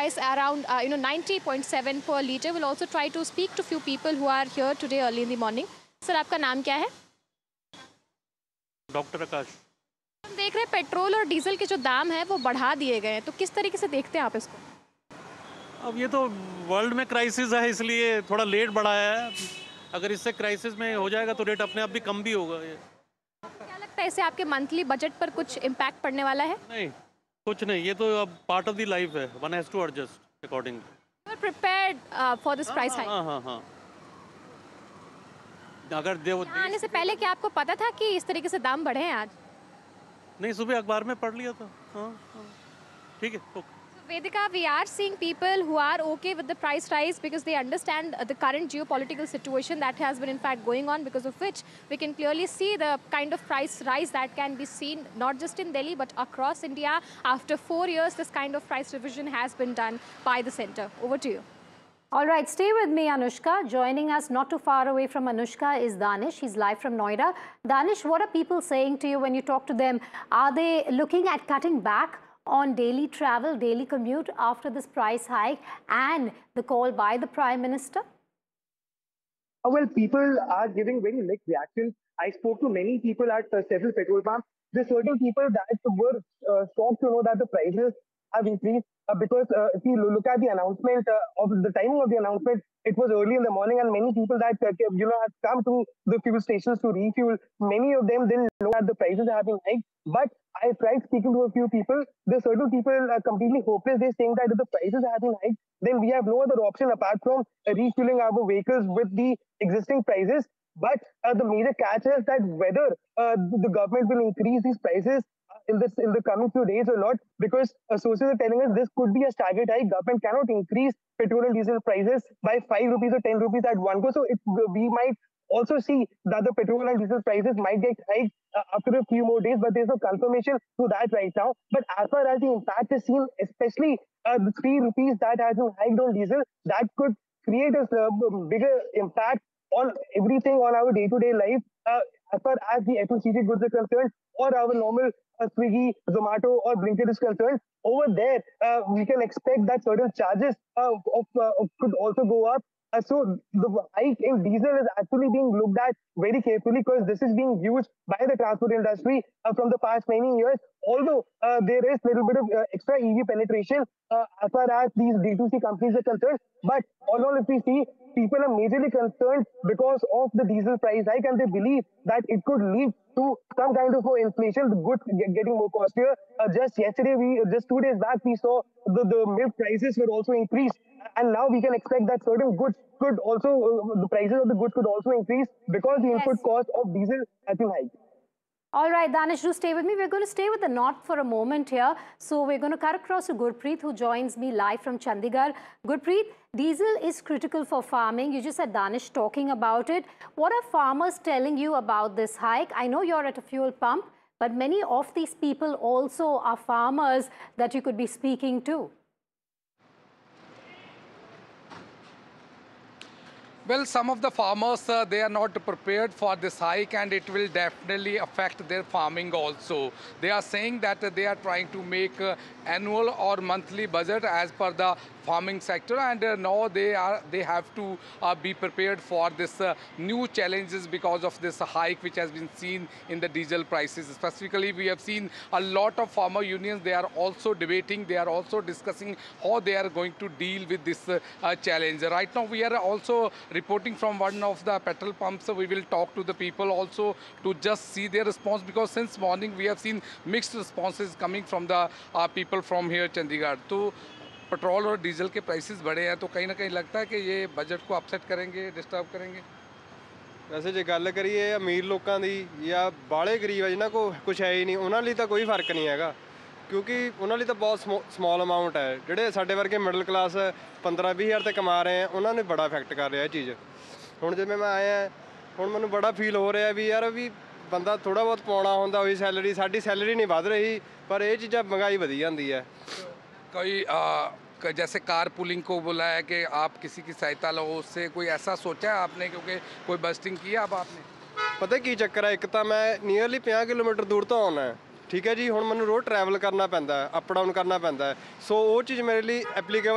price around 90.7 per litre. We'll also try to speak to few people who are here today early in the morning. Sir, आपका नाम क्या है? Doctor आकाश। हम देख रहे हैं पेट्रोल और डीजल के जो दाम है वो बढ़ा दिए गए हैं, तो किस तरीके से देखते हैं आप इसको? अब ये तो वर्ल्ड में क्राइसिस है, इसलिए थोड़ा लेट बढ़ाया है। अगर इससे क्राइसिस में हो जाएगा तो रेट अपने आप भी कम भी होगा। ये क्या लगता है इससे आपके मंथली बजट पर कुछ इम्पैक्ट पड़ने वाला है? नहीं, कुछ नहीं, ये तो अब पार्ट ऑफ द लाइफ है। One has to adjust according. You are prepared for this price hike? हाँ। अगर यहाँ आने से पहले क्या आपको पता था कि इस तरीके से दाम बढ़े हैं आज? नहीं, सुबह अखबार में पढ़ लिया था। हाँ, ठीक है। So, Vedika, we are seeing people who are okay with the price rise because they understand the current geopolitical situation that has been in fact going on, because of which we can clearly see the kind of price rise that can be seen not just in Delhi but across India. After 4 years, this kind of price revision has been done by the centre. Over to you. All right, stay with me, Anushka. Joining us not too far away from Anushka is Danish. He's live from Noida. Danish, what are people saying to you when you talk to them? Are they looking at cutting back on daily travel, daily commute after this price hike and the call by the Prime Minister? Well, people are giving very mixed reactions. I spoke to many people at several petrol pumps. There are certain people that were shocked to know that the prices have increased because if you look at the announcement of the timing of the announcement, it was early in the morning, and many people that had come to the fuel stations to refuel. Many of them didn't know that the prices have been hiked. But I tried speaking to a few people. There are certain people are completely hopeless. They're saying that if the prices have been hiked, then we have no other option apart from refueling our vehicles with the existing prices. But the major catch is that whether the government will increase these prices in the coming few days or not, because sources are telling us this could be a staggered hike. Government cannot increase petrol and diesel prices by 5 rupees or 10 rupees at one go. So we might also see that the petrol and diesel prices might get hiked after a few more days, but there's no confirmation to that right now. But as far as the impact is seen, especially the 3 rupees that has been hiked on diesel, that could create a bigger impact on everything on our day-to-day life as far as the FMCG goods are concerned, or our normal Swiggy, Zomato or Blinkit is concerned. Over there, we can expect that certain charges could also go up. So the hike in diesel is actually being looked at very carefully, because this is being used by the transport industry from the past many years. Although there is a little bit of extra EV penetration as far as these D2C companies are concerned. But all if we see, people are majorly concerned because of the diesel price hike, and they believe that it could lead to some kind of more inflation, the goods getting more costlier. Just 2 days back, we saw the milk prices were also increased. And now we can expect that certain goods could also, the prices of the goods could also increase because the input cost of diesel has been hiked. All right, Danish, do stay with me. We're going to stay with the north for a moment here. So we're going to cut across to Gurpreet, who joins me live from Chandigarh. Gurpreet, diesel is critical for farming. You just had Danish talking about it. What are farmers telling you about this hike? I know you're at a fuel pump, but many of these people also are farmers that you could be speaking to. Well, some of the farmers, they are not prepared for this hike, and it will definitely affect their farming also. They are saying that they are trying to make annual or monthly budget as per the farming sector, and now they have to be prepared for this new challenges because of this hike which has been seen in the diesel prices. Specifically, we have seen a lot of farmer unions. They are also debating, they are also discussing how they are going to deal with this challenge. Right now, we are also reporting from one of the petrol pumps. We will talk to the people also to just see their response, because since morning we have seen mixed responses coming from the people from here, Chandigarh. तो petrol और diesel के prices बढ़े हैं, तो कहीं ना कहीं लगता है कि ये बजट को अपसेट करेंगे, डिस्टर्ब करेंगे। वैसे जे गल करिए अमीर लोगों की या बाले गरीब है जिन्होंने को कुछ है ही नहीं, उन्होंने तो कोई फर्क नहीं है, क्योंकि उन्होंने तो बहुत स्मॉल अमाउंट है। ਜਿਹੜੇ ਸਾਡੇ ਵਰਗੇ ਮਿਡਲ ਕਲਾਸ 15-20 ਹਜ਼ਾਰ ਤੇ ਕਮਾ ਰਹੇ ਆ, ਉਹਨਾਂ ਨੇ ਬੜਾ ਇਫੈਕਟ ਕਰ ਰਿਹਾ ਇਹ ਚੀਜ਼। ਹੁਣ ਜਿਵੇਂ ਮੈਂ ਆਇਆ, ਹੁਣ ਮੈਨੂੰ ਬੜਾ ਫੀਲ ਹੋ ਰਿਹਾ ਵੀ ਯਾਰ ਵੀ ਬੰਦਾ ਥੋੜਾ ਬਹੁਤ ਪਾਉਣਾ ਹੁੰਦਾ, ਉਹੀ ਸੈਲਰੀ, ਸਾਡੀ ਸੈਲਰੀ ਨਹੀਂ ਵਧ ਰਹੀ, ਪਰ ਇਹ ਚੀਜ਼ਾਂ ਮਹਿੰਗਾਈ ਵਧੀ ਜਾਂਦੀ ਹੈ। कोई जैसे कार पुलिंग को बोला है कि आप किसी की सहायता लो, उससे कोई ऐसा सोचा है आपने, क्योंकि कोई बस्टिंग की अब आपने? पता की चक्कर है, एक तो मैं नीयरली 50 किलोमीटर दूर तो आना है, ठीक है जी। ਹੁਣ ਮੈਨੂੰ ਰੋਜ਼ ट्रैवल करना पैंदा है, अप डाउन करना पैंदा है, सो वो चीज़ मेरे लिए एप्लीकेबल